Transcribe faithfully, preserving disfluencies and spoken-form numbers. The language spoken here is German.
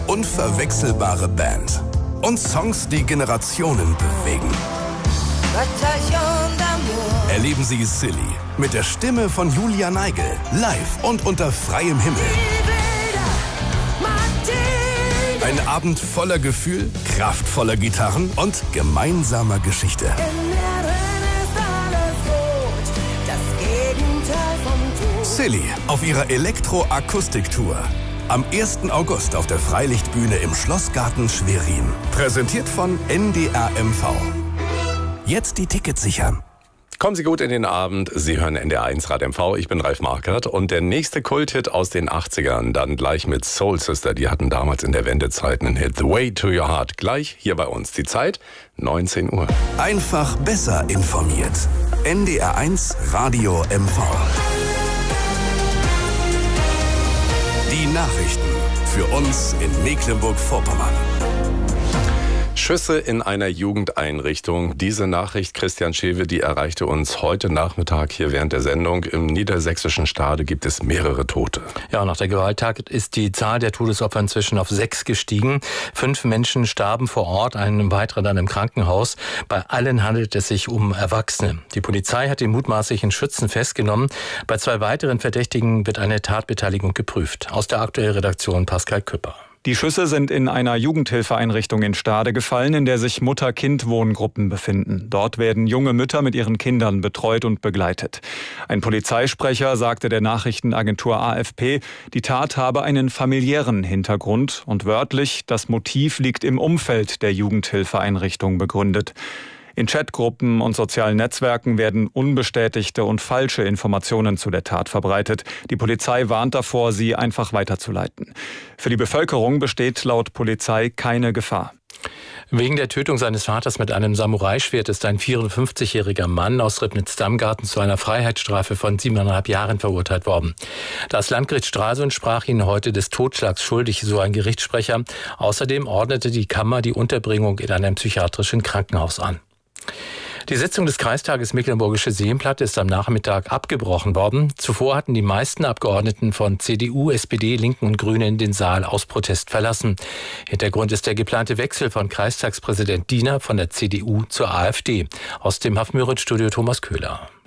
unverwechselbare Band. Und Songs, die Generationen bewegen. Erleben Sie Silly mit der Stimme von Julia Neigel, live und unter freiem Himmel. Ein Abend voller Gefühl, kraftvoller Gitarren und gemeinsamer Geschichte. Silly auf ihrer Elektro-Akustik-Tour. Am ersten August auf der Freilichtbühne im Schlossgarten Schwerin. Präsentiert von N D R M V. Jetzt die Tickets sichern. Kommen Sie gut in den Abend. Sie hören N D R eins Rad M V. Ich bin Ralf Markert. Und der nächste Kulthit aus den achtzigern, dann gleich mit Soul Sister. Die hatten damals in der Wendezeit einen Hit. The Way to Your Heart. Gleich hier bei uns. Die Zeit neunzehn Uhr. Einfach besser informiert. N D R eins Radio M V. Die Nachrichten für uns in Mecklenburg-Vorpommern. Schüsse in einer Jugendeinrichtung. Diese Nachricht, Christian Schewe, die erreichte uns heute Nachmittag hier während der Sendung. Im niedersächsischen Stade gibt es mehrere Tote. Ja, nach der Gewalttat ist die Zahl der Todesopfer inzwischen auf sechs gestiegen. Fünf Menschen starben vor Ort, ein weiterer dann im Krankenhaus. Bei allen handelt es sich um Erwachsene. Die Polizei hat den mutmaßlichen Schützen festgenommen. Bei zwei weiteren Verdächtigen wird eine Tatbeteiligung geprüft. Aus der aktuellen Redaktion Pascal Küpper. Die Schüsse sind in einer Jugendhilfeeinrichtung in Stade gefallen, in der sich Mutter-Kind-Wohngruppen befinden. Dort werden junge Mütter mit ihren Kindern betreut und begleitet. Ein Polizeisprecher sagte der Nachrichtenagentur A F P, die Tat habe einen familiären Hintergrund und wörtlich, das Motiv liegt im Umfeld der Jugendhilfeeinrichtung begründet. In Chatgruppen und sozialen Netzwerken werden unbestätigte und falsche Informationen zu der Tat verbreitet. Die Polizei warnt davor, sie einfach weiterzuleiten. Für die Bevölkerung besteht laut Polizei keine Gefahr. Wegen der Tötung seines Vaters mit einem Samurai-Schwert ist ein vierundfünfzigjähriger Mann aus Ribnitz-Damgarten zu einer Freiheitsstrafe von siebeneinhalb Jahren verurteilt worden. Das Landgericht Stralsund sprach ihn heute des Totschlags schuldig, so ein Gerichtssprecher. Außerdem ordnete die Kammer die Unterbringung in einem psychiatrischen Krankenhaus an. Die Sitzung des Kreistages Mecklenburgische Seenplatte ist am Nachmittag abgebrochen worden. Zuvor hatten die meisten Abgeordneten von C D U, S P D, Linken und Grünen den Saal aus Protest verlassen. Hintergrund ist der geplante Wechsel von Kreistagspräsident Diener von der C D U zur A f D. Aus dem Hafmüritz-Studio Thomas Köhler.